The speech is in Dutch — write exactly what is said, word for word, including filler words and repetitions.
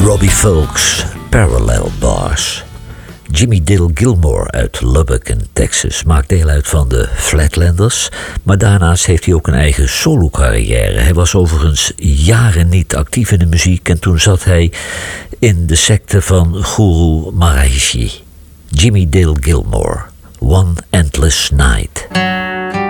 Robbie Fulks, Parallel Bars. Jimmy Dale Gilmore uit Lubbock in Texas maakt deel uit van de Flatlanders, maar daarnaast heeft hij ook een eigen solo-carrière. Hij was overigens jaren niet actief in de muziek en toen zat hij in de secte van Guru Maharishi. Jimmy Dale Gilmore, One Endless Night.